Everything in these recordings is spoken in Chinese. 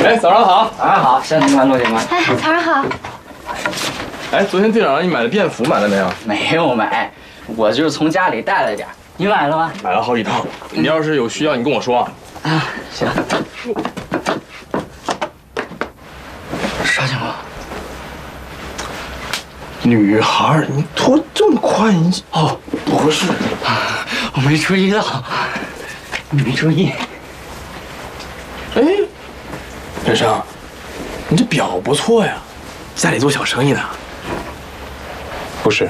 哎，早上好！ 早上好，山警官、陆警官。 哎，早上好。 哎，昨天队长让你买的便服买了没有？ 没有买，我就是从家里带了点。你买了吗？ 买了好几套。你要是有需要，你跟我说。 啊，行。啥情况？ 女孩，你脱这么快，你哦， 不合适。 我没注意到，没注意。 哎，任生，你这表不错呀，家里做小生意的。 不是，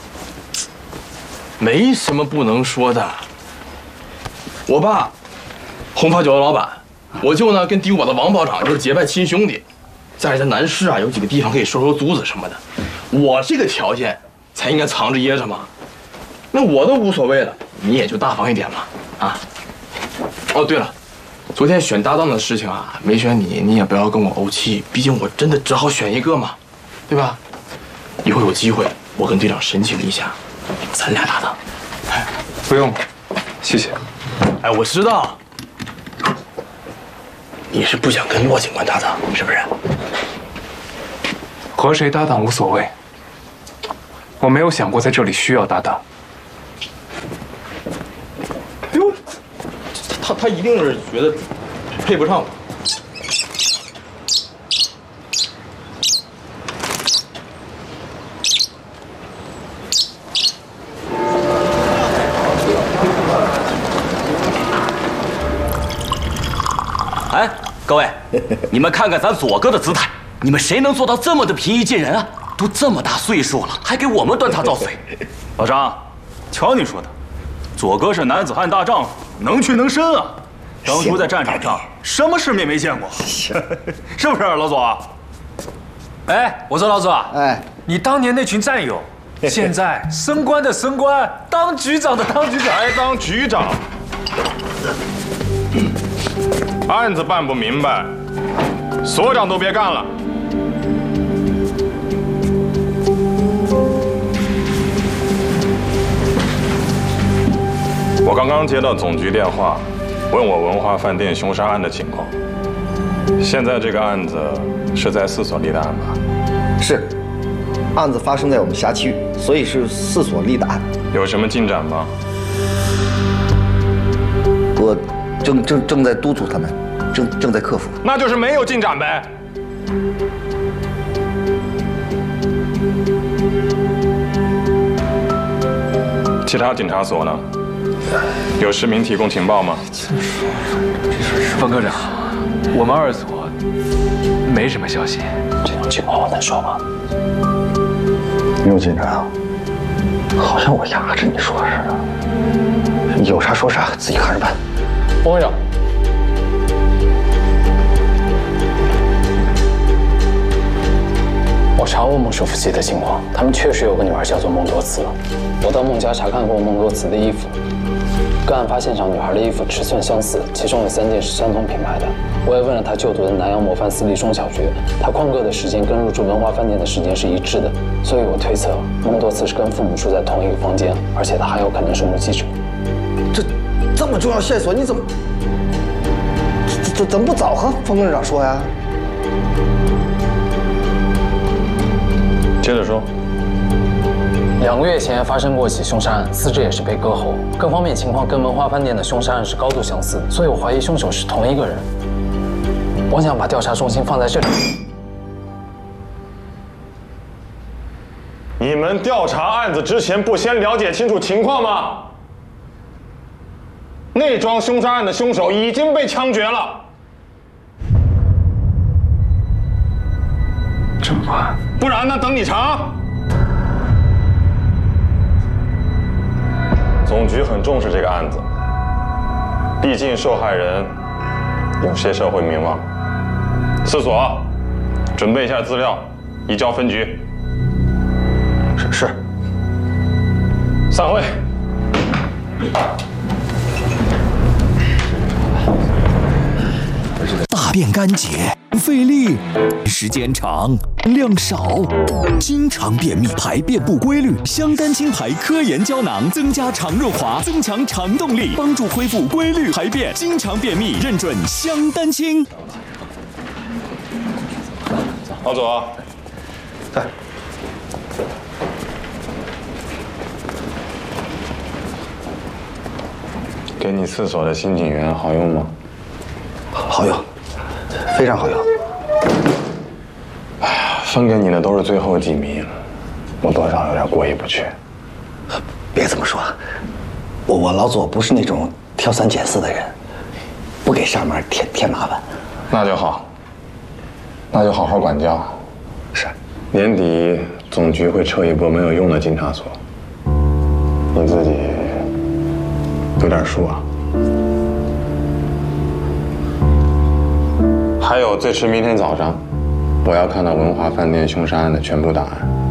没什么不能说的。我爸，红发酒的老板，我舅呢跟第五保的王保长就是结拜亲兄弟，家里在南市啊有几个地方可以收收租子什么的。我这个条件才应该藏着掖着嘛，那我都无所谓了，你也就大方一点嘛，啊。哦，对了。昨天选搭档的事情啊，没选你，你也不要跟我怄气，毕竟我真的只好选一个嘛，对吧？以后有机会，我跟队长申请一下，咱俩搭档。哎， 不用，谢谢。 哎，我知道，你是不想跟骆警官搭档，是不是？ 和谁搭档无所谓，我没有想过在这里需要搭档。 哎呦！他一定是觉得配不上我。 哎，各位，你们看看咱左哥的姿态，你们谁能做到这么的平易近人啊？都这么大岁数了，还给我们端茶倒水。 老张，瞧你说的，左哥是男子汉大丈夫，能屈能伸啊。当初在战场上，什么世面没见过，是不是老左？ 哎，我说老左，哎，你当年那群战友，现在升官的升官，当局长的当局长， 还当局长，案子办不明白，所长都别干了。我刚刚接到总局电话，问我文华饭店凶杀案的情况。现在这个案子是在4所立的案吧？ 是，案子发生在我们辖区，所以是4所立的案。 有什么进展吗？ 我正在督促他们，正在克服。 那就是没有进展呗。其他警察所呢？有市民提供情报吗？ 方科长，我们2所没什么消息。 这种情况我能说吗？陆警长，好像我压着你说似的，有啥说啥，自己看着办。 方科长， 我查过孟氏夫妻的情况，他们确实有个女儿叫做孟多慈。我到孟家查看过孟多慈的衣服，跟案发现场女孩的衣服尺寸相似，其中有3件是相同品牌的。我也问了她就读的南阳模范私立中小学，她旷课的时间跟入住文华饭店的时间是一致的，所以我推测孟多慈是跟父母住在同一个房间，而且她还有可能是目击者。 这么重要线索，你怎么不早和方科长说呀？ 接着说。 2个月前发生过一起凶杀案，死者也是被割喉，各方面情况跟文华饭店的凶杀案是高度相似，所以我怀疑凶手是同一个人。我想把调查重心放在这里。 你们调查案子之前不先了解清楚情况吗？那桩凶杀案的凶手已经被枪决了。 这么快？ 不然呢？等你查。总局很重视这个案子，毕竟受害人有些社会名望。4所，准备一下资料，移交分局。 是。 散会。 大便干结，费力，时间长，量少，经常便秘，排便不规律。香丹清排科研胶囊增加肠润滑，增强肠动力，帮助恢复规律排便。经常便秘，认准香丹清。 老左， 在。 给你4所的新警员好用吗？ 好用，非常好用。 哎呀，分给你的都是最后几名，我多少有点过意不去。 别这么说，我老左不是那种挑三拣四的人，不给上面添麻烦。 那就好，那就好好管教。 是， 年底总局会撤一波没有用的警察所，你自己有点数啊。还有，最迟明天早上，我要看到文华饭店凶杀案的全部档案。